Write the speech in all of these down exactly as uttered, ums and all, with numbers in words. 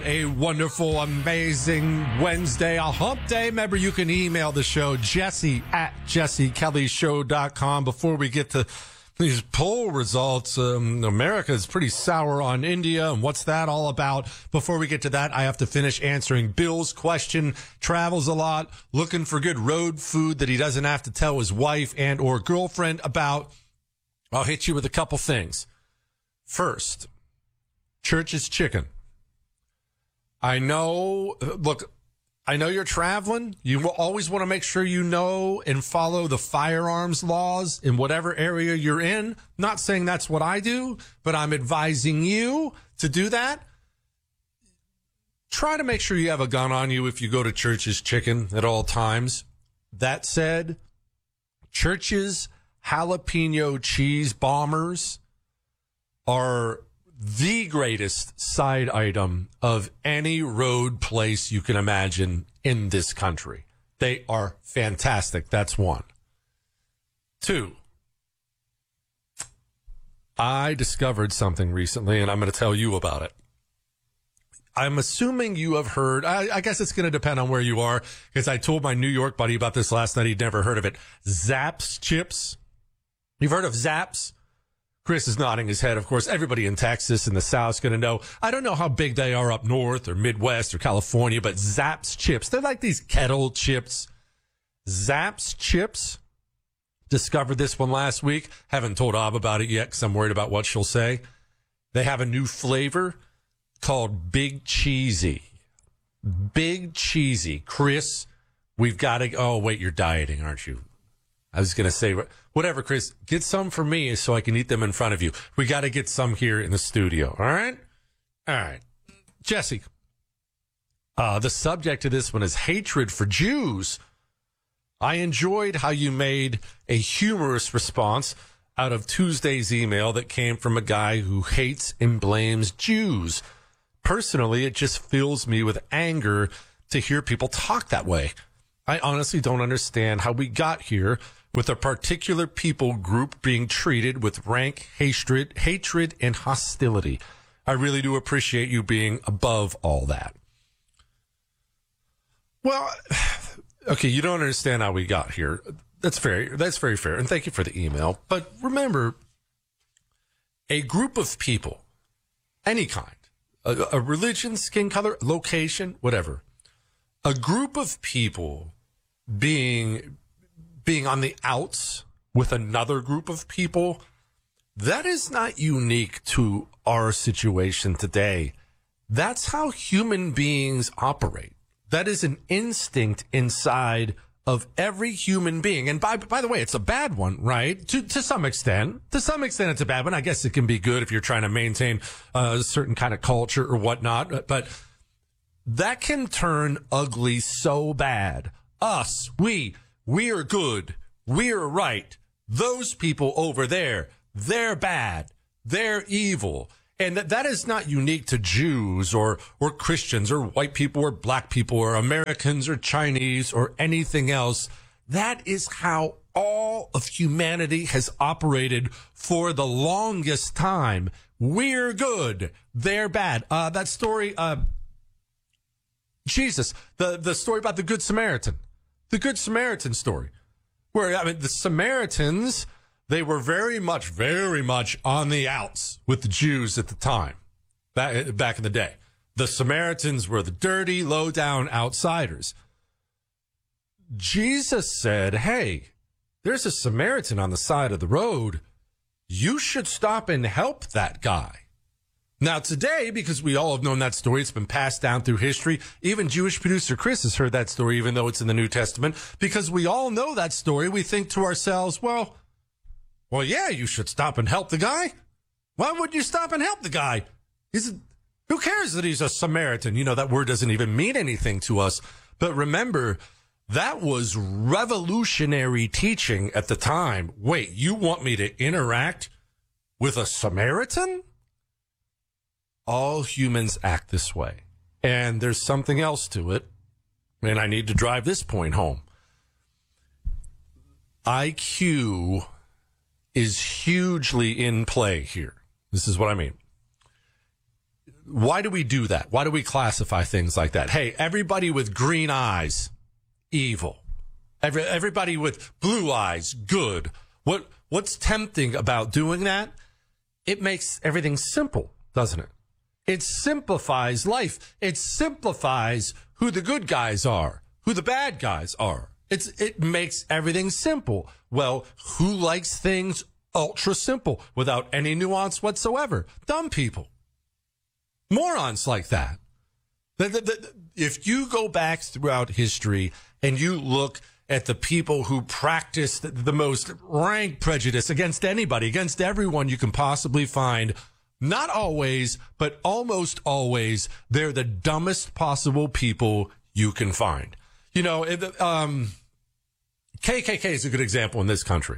A wonderful, amazing Wednesday, a hump day. Remember, you can email the show, Jesse at jesse kelly show dot com. Before we get to these poll results, um, America is pretty sour on India, and what's that all about? Before we get to that, I have to finish answering Bill's question. Travels a lot, looking for good road food that he doesn't have to tell his wife and or girlfriend about. I'll hit you with a couple things. First, Church's Chicken. I know, look, I know you're traveling. You will always want to make sure you know and follow the firearms laws in whatever area you're in. Not saying that's what I do, but I'm advising you to do that. Try to make sure you have a gun on you if you go to Church's Chicken at all times. That said, Church's jalapeno cheese bombers are the greatest side item of any road place you can imagine in this country. They are fantastic. That's one. Two, I discovered something recently, and I'm going to tell you about it. I'm assuming you have heard, I, I guess it's going to depend on where you are, because I told my New York buddy about this last night. He'd never heard of it. Zapp's chips. You've heard of Zapp's? Chris is nodding his head. Of course, everybody in Texas and the South is going to know. I don't know how big they are up north or Midwest or California, but Zapp's chips, they're like these kettle chips. Zapp's chips. Discovered this one last week. Haven't told Ab about it yet because I'm worried about what she'll say. They have a new flavor called Big Cheesy. Big Cheesy. Chris, we've got to... Oh, wait, you're dieting, aren't you? I was going to say, whatever, Chris, get some for me so I can eat them in front of you. We got to get some here in the studio. All right? All right. Jesse, uh, the subject of this one is hatred for Jews. I enjoyed how you made a humorous response out of Tuesday's email that came from a guy who hates and blames Jews. Personally, it just fills me with anger to hear people talk that way. I honestly don't understand how we got here with a particular people group being treated with rank hatred, hatred and hostility. I really do appreciate you being above all that. Well, okay, you don't understand how we got here. That's fair. That's very fair. And thank you for the email. But remember, a group of people, any kind, a, a religion, skin color, location, whatever, a group of people being being on the outs with another group of people, that is not unique to our situation today. That's how human beings operate. That is an instinct inside of every human being. And by by the way, it's a bad one, right? To to some extent. To some extent, it's a bad one. I guess it can be good if you're trying to maintain a certain kind of culture or whatnot. But that can turn ugly so bad. Us, we, we are good. We're right. Those people over there, they're bad. They're evil. And that, that is not unique to Jews or, or Christians or white people or black people or Americans or Chinese or anything else. That is how all of humanity has operated for the longest time. We're good. They're bad. Uh, that story, uh, Jesus, the, the story about the Good Samaritan, the Good Samaritan story, where, I mean, the Samaritans, they were very much, very much on the outs with the Jews at the time, back, back in the day. The Samaritans were the dirty, low-down outsiders. Jesus said, hey, there's a Samaritan on the side of the road. You should stop and help that guy. Now, today, because we all have known that story, it's been passed down through history. Even Jewish producer Chris has heard that story, even though it's in the New Testament. Because we all know that story, we think to ourselves, well, well, yeah, you should stop and help the guy. Why would you stop and help the guy? He's, who cares that he's a Samaritan? You know, that word doesn't even mean anything to us. But remember, that was revolutionary teaching at the time. Wait, you want me to interact with a Samaritan? All humans act this way. And there's something else to it. And I need to drive this point home. I Q is hugely in play here. This is what I mean. why do we do that? Why do we classify things like that? Hey, everybody with green eyes, evil. Every, everybody with blue eyes, good. What what's tempting about doing that? It makes everything simple, doesn't it? It simplifies life. It simplifies who the good guys are, who the bad guys are. It's it makes everything simple. Well, who likes things ultra simple without any nuance whatsoever? Dumb people. Morons like that. The, the, the, if you go back throughout history and you look at the people who practiced the, the most rank prejudice against anybody, against everyone you can possibly find, not always, but almost always, they're the dumbest possible people you can find. You know, um, K K K is a good example in this country.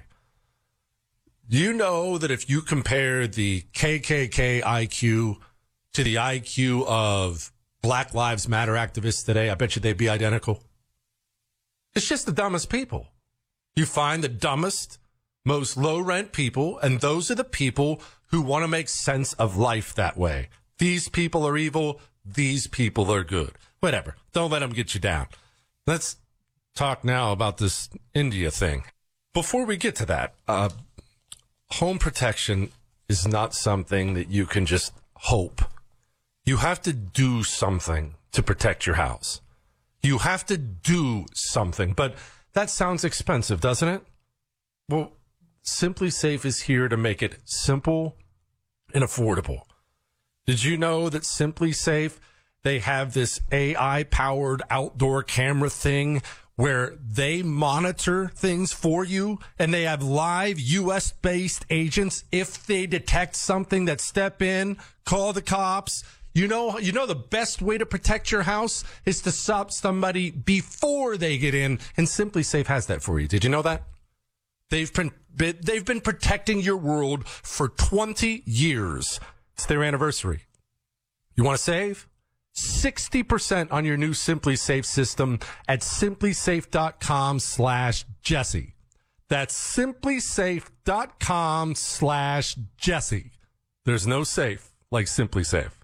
You know that if you compare the K K K I Q to the I Q of Black Lives Matter activists today, I bet you they'd be identical. It's just the dumbest people. You find the dumbest, most low-rent people, and those are the people who want to make sense of life that way. These people are evil. These people are good. Whatever. Don't let them get you down. Let's talk now about this India thing. Before we get to that, uh, home protection is not something that you can just hope. You have to do something to protect your house. You have to do something, but that sounds expensive, doesn't it? Well, Simply Safe is here to make it simple and affordable. Did you know that Simply Safe, they have this A I-powered outdoor camera thing where they monitor things for you, and they have live U S-based agents. If they detect something, that step in, call the cops. You know, you know the best way to protect your house is to stop somebody before they get in, and Simply Safe has that for you. Did you know that? They've been, they've been protecting your world for twenty years. It's their anniversary. You want to save? sixty percent on your new Simply Safe system at simplysafe.com slash Jesse. That's simplysafe.com slash Jesse. There's no safe like Simply Safe.